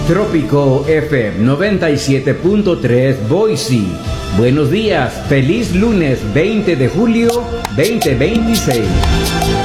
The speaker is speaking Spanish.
Trópico FM 97.3 Boise. Buenos días, feliz lunes 20 de julio 2026.